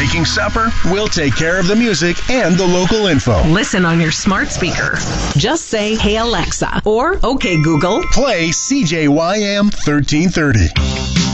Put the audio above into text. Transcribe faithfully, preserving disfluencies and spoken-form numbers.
making supper, we'll take care of the music and the local info. Listen on your smart speaker. Just say, "Hey Alexa," or "Okay Google, play C J Y M thirteen thirty."